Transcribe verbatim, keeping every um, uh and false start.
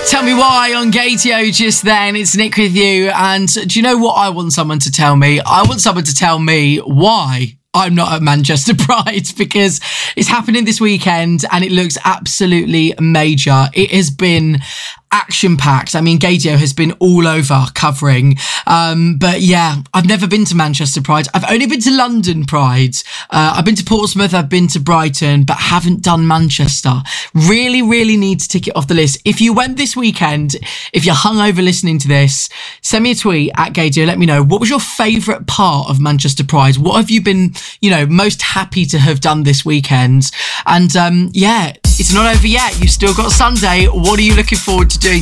Tell Me Why on Gatio just then. It's Nick with you. And do you know what I want someone to tell me? I want someone to tell me why I'm not at Manchester Pride, because it's happening this weekend and it looks absolutely major. It has been action-packed. I mean, Gatio has been all over covering. Um, but yeah, I've never been to Manchester Pride. I've only been to London Pride. Uh, I've been to Portsmouth, I've been to Brighton, but haven't done Manchester. Really, really need to tick it off the list. If you went this weekend, if you're hungover listening to this, send me a tweet at Gatio. Let me know, what was your favourite part of Manchester Pride? What have you been, you know, most happy to have done this weekend? And um, yeah, it's not over yet. You've still got Sunday. What are you looking forward to doing?